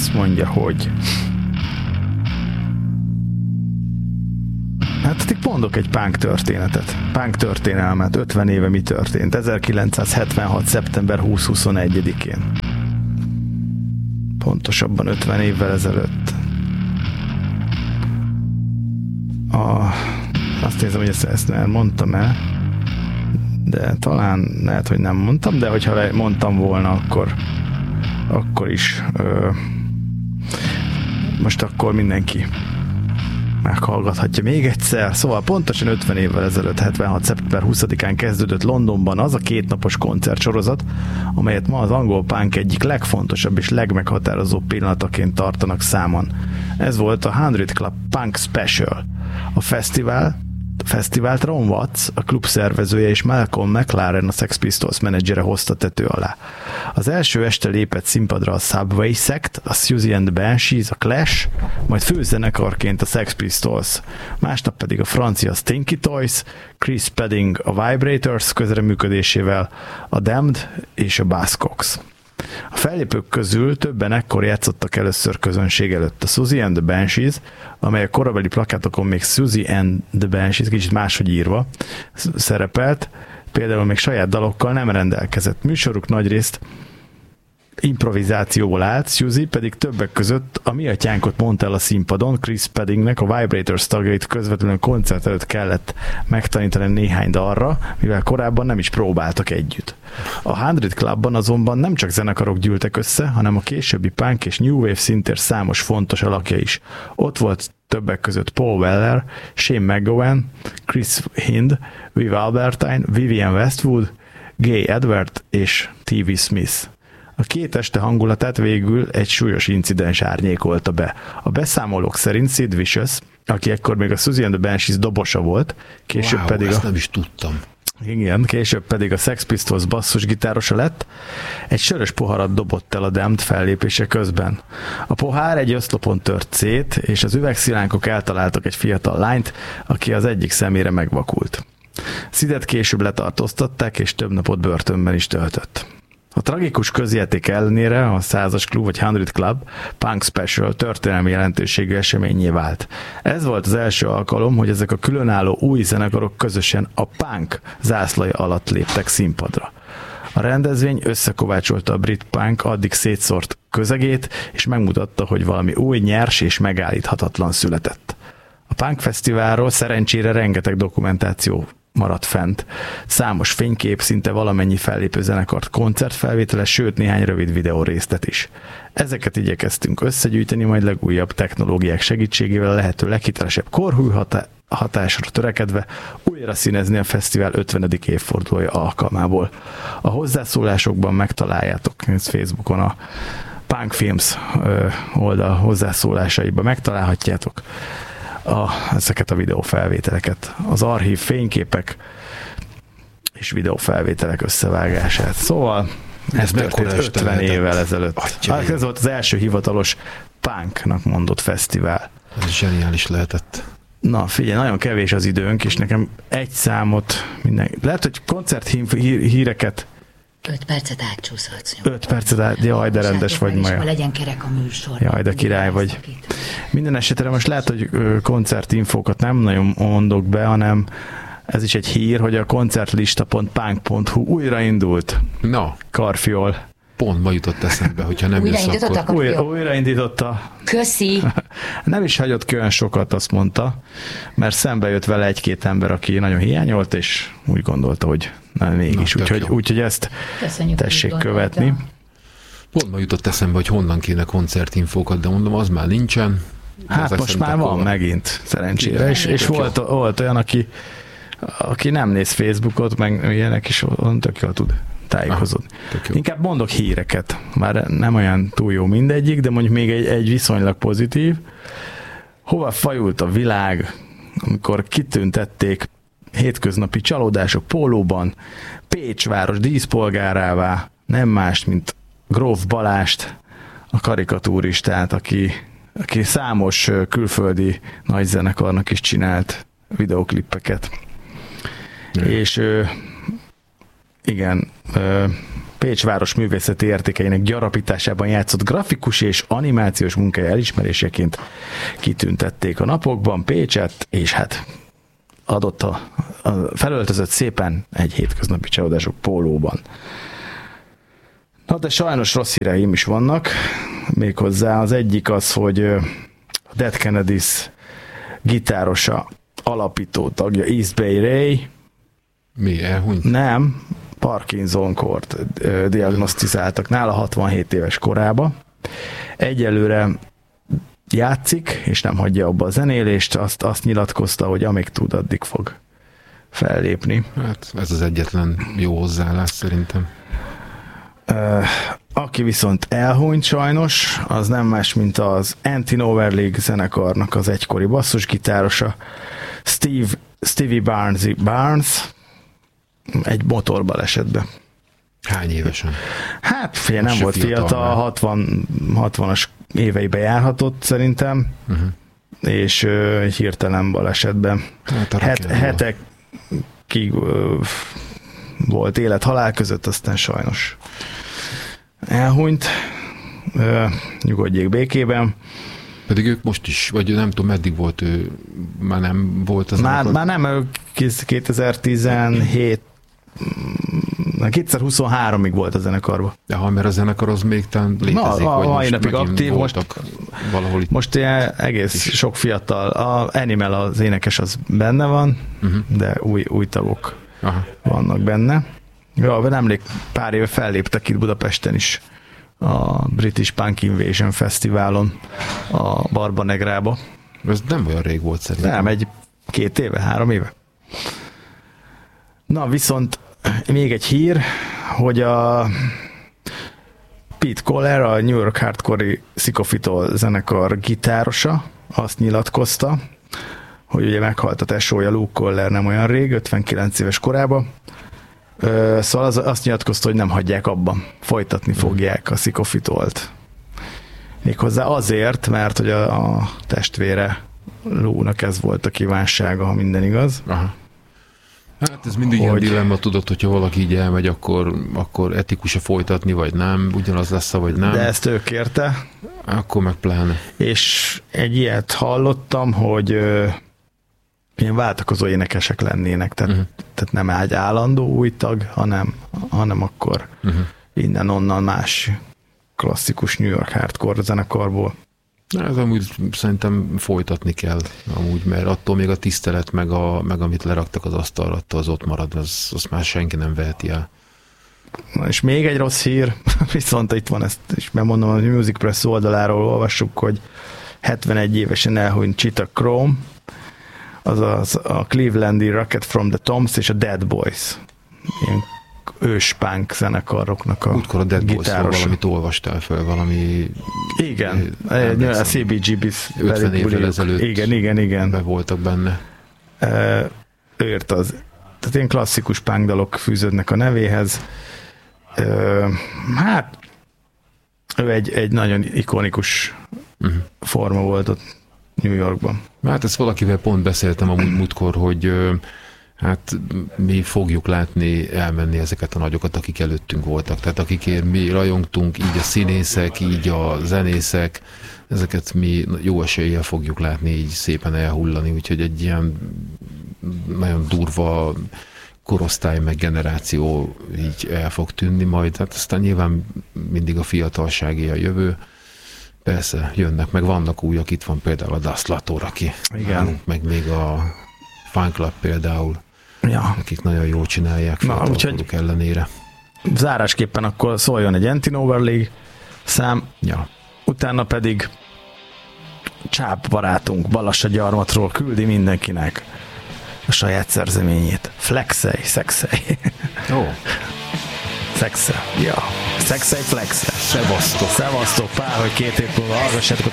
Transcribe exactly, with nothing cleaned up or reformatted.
azt mondja, hogy hát itt mondok egy punk történetet, punk történelmet, ötven éve mi történt, ezerkilencszázhetvenhat. szeptember huszadikán. Pontosabban ötven évvel ezelőtt. A, azt nézem, hogy ezt, ezt már mondtam el, de talán lehet, hogy nem mondtam, de hogyha mondtam volna, akkor akkor is ö, most akkor mindenki meghallgathatja még egyszer. Szóval pontosan ötven évvel ezelőtt, hetvenhat. szeptember huszadikán kezdődött Londonban az a kétnapos koncertsorozat, amelyet ma az angol punk egyik legfontosabb és legmeghatározóbb pillanataként tartanak számon. Ez volt a Hundred Club Punk Special. A fesztivál A fesztivált Ron Watts, a klub szervezője, és Malcolm McLaren, a Sex Pistols menedzsere hozta tető alá. Az első este lépett színpadra a Subway Sect, a Siouxsie and the Banshees, a Clash, majd főzenekarként a Sex Pistols. Másnap pedig a francia Stinky Toys, Chris Spedding a Vibrators közreműködésével, a Damned és a Buzzcocks. A fellépők közül többen ekkor játszottak először közönség előtt. A Siouxsie and the Banshees, amely a korabeli plakátokon még Siouxsie and the Banshees, kicsit máshogy írva szerepelt, például még saját dalokkal nem rendelkezett. Műsoruk nagyrészt improvizációból állt, Siouxsie pedig többek között a mi atyánkot mondta el a színpadon, Chris Speddingnek, a Vibrators tagjait közvetlenül koncert előtt kellett megtanítani néhány dalra, mivel korábban nem is próbáltak együtt. A Hundred Clubban azonban nem csak zenekarok gyűltek össze, hanem a későbbi punk és new wave szintér számos fontos alakja is. Ott volt többek között Paul Weller, Shane McGowan, Chris Hind, Viv Albertine, Vivienne Westwood, Gay Edward és té vé Smith. A két este hangulatát végül egy súlyos incidens árnyékolta be. A beszámolók szerint Sid Vicious, aki ekkor még a Siouxsie and the Banshees dobosa volt, később wow, pedig ezt a... nem is tudtam. Igen, később pedig a Sex Pistols basszusgitárosa lett, egy sörös poharat dobott el a Damned fellépése közben. A pohár egy oszlopon tört szét, és az üvegszilánkok eltaláltak egy fiatal lányt, aki az egyik szemére megvakult. Sidet később letartóztatták, és több napot börtönben is töltött. A tragikus közjáték ellenére a százas klub vagy Hundred Club Punk Special történelmi jelentőségű eseményé vált. Ez volt az első alkalom, hogy ezek a különálló új zenekarok közösen a punk zászlaja alatt léptek színpadra. A rendezvény összekovácsolta a brit punk addig szétszórt közegét, és megmutatta, hogy valami új, nyers és megállíthatatlan született. A punk fesztiválról szerencsére rengeteg dokumentáció maradt fent. Számos fénykép, szinte valamennyi fellépő zenekart koncertfelvétele, sőt néhány rövid videórészlet is. Ezeket igyekeztünk összegyűjteni, majd legújabb technológiák segítségével a lehető leghitelesebb korhű hatá- hatásra törekedve újra színezni a fesztivál ötvenedik évfordulója alkalmából. A hozzászólásokban megtaláljátok Facebookon a Punk Films oldal hozzászólásaiban megtalálhatjátok A, ezeket a videófelvételeket, az archív fényképek és videófelvételek összevágását. Szóval ez történt ötven évvel ezelőtt. Hát ez volt az első hivatalos punknak mondott fesztivál. Ez zseniális lehetett. Na figyelj, nagyon kevés az időnk, és nekem egy számot minden... Lehet, hogy koncerthíreket öt percet átcsúszhatsz. öt percet át, jaj, de rendes vagy ma. Legyen kerek a műsor. Jaj, de király vagy. Minden esetre most lehet, hogy koncertinfókat nem nagyon mondok be, hanem ez is egy hír, hogy a koncertlista pont punk pont hu újraindult. Na. Karfiol. Pont ma jutott eszembe, hogyha nem jössz, akkor... Újra, újraindította. Köszi. Nem is hagyott ki olyan sokat, azt mondta, mert szembe jött vele egy-két ember, aki nagyon hiányolt, és úgy gondolta, hogy nem mégis. Úgyhogy úgy, ezt Köszönjük, tessék követni. Pont ma jutott eszembe, hogy honnan kéne koncertinfókat, de mondom, az már nincsen. Hát most már van a... megint, szerencsére. És, és volt, volt olyan, aki, aki nem néz Facebookot, meg ilyenek is, on tök jól tud tájékozódni. Inkább mondok híreket, már nem olyan túl jó mindegyik, de mondjuk még egy, egy viszonylag pozitív. Hova fajult a világ, amikor kitüntették hétköznapi csalódások pólóban Pécs város díszpolgárává nem más, mint Gróf Balást, a karikatúristát, aki, aki számos külföldi nagyzenekarnak is csinált videoklippeket. Mm. És igen, Pécs város művészeti értékeinek gyarapításában játszott grafikus és animációs munkája elismeréseként kitüntették a napokban Pécset, és hát adott a, a felöltözött szépen egy hétköznapi csalódások pólóban. Na, de sajnos rossz híreim is vannak, méghozzá az egyik az, hogy a Dead Kennedys gitárosa, alapító tagja East Bay Ray. Mi, elhunyt? Nem, Parkinson-kort diagnosztizáltak nála hatvanhét éves korába. Egyelőre játszik, és nem hagyja abba a zenélést, azt, azt nyilatkozta, hogy amíg tud, addig fog fellépni. Hát ez az egyetlen jó hozzáállás szerintem. Uh, aki viszont elhunyt sajnos, az nem más, mint az Anti-Nowhere League zenekarnak az egykori basszusgitárosa, Steve, Stevie Barnes, Barnes, egy motorbalesetbe. Hány évesen? Hát fél nem volt fiatal, fiatal hatvan, hatvanas éveibe járhatott szerintem, uh-huh. és uh, egy hirtelen balesetben. Hát Het, hetekig uh, volt élet-halál között, aztán sajnos elhunyt. Uh, nyugodjék békében. Pedig ők most is, vagy nem tudom, meddig volt ő, már nem volt az. Már, már nem, kétezer-tizenhét kétezer-huszonháromig volt a zenekarban. De ha, mert a zenekar az még talán létezik, Na, a, vagy a most napig aktív, most, valahol itt. Most ilyen egész is. Sok fiatal, a Animal az énekes az benne van, uh-huh. de új, új tagok Aha. vannak benne. Ja, nemrég pár éve felléptek itt Budapesten is a British Punk Invasion Fesztiválon a Barba Negrába. Ez nem olyan rég volt szerintem. Nem, egy két éve, három éve. Na, viszont még egy hír, hogy a Pete Koller, a New York Hardcore Sycophil zenekar gitárosa azt nyilatkozta, hogy ugye meghalt a tesója Luke Koller nem olyan rég, ötvenkilenc éves korában. Szóval az, azt nyilatkozta, hogy nem hagyják abban. Folytatni fogják a Sycophilt. Méghozzá azért, mert hogy a, a testvére Lou-nak ez volt a kívánsága, ha minden igaz. Aha. Hát ez mindig hogy... ilyen dilemma, tudod, hogyha valaki így elmegy, akkor, akkor etikus-e folytatni, vagy nem, ugyanaz lesz, vagy nem. De ezt ő kérte. Akkor meg pláne. És egy ilyet hallottam, hogy ö, ilyen váltakozó énekesek lennének, tehát, uh-huh. tehát nem egy állandó új tag, hanem, hanem akkor uh-huh. innen-onnan más klasszikus New York hardcore zenekarból. Ez amúgy szerintem folytatni kell, amúgy, mert attól még a tisztelet, meg, a, meg amit leraktak az asztalra, attól az ott marad, az, azt már senki nem veheti el. Na és még egy rossz hír, viszont itt van, ezt is bemondom, a Music Press oldaláról olvassuk, hogy hetvenegy évesen elhunyt Cheetah Chrome, azaz a Clevelandi Rocket from the Tombs és a Dead Boys. Ilyen ős punk zenekaroknak a Útkor a Dead Boys-ról valamit olvastál fel, valami... Igen, a cé bé gé bé ötven évvel ezelőtt igen, igen, igen. be voltak benne. Ő írt az, tehát ilyen klasszikus punk dalok fűződnek a nevéhez. Hát ő egy, egy nagyon ikonikus uh-huh. forma volt ott New Yorkban. Hát ezt valakivel pont beszéltem amúgy múltkor, hogy hát mi fogjuk látni elmenni ezeket a nagyokat, akik előttünk voltak. Tehát akikért mi rajongtunk, így a színészek, így a zenészek, ezeket mi jó eséllyel fogjuk látni így szépen elhullani, úgyhogy egy ilyen nagyon durva korosztály meg generáció így el fog tűnni majd. Hát aztán nyilván mindig a fiatalságé a jövő. Persze, jönnek, meg vannak újak, itt van például a Dust Lator, aki nálunk, meg még a Fun Club például, ja. akik nagyon jól csinálják fiatalkoruk ellenére. Zárásképpen akkor szóljon egy Anti-Nowhere League szám, ja. utána pedig Csáp barátunk Balassa Gyarmatról küldi mindenkinek a saját szerzeményét. Flexelj, szexelj. Ó. Oh. Szexelj, ja. Szexelj, flexelj. Szevasztok. Szevasztok, pár, hogy két év múlva hallgassátok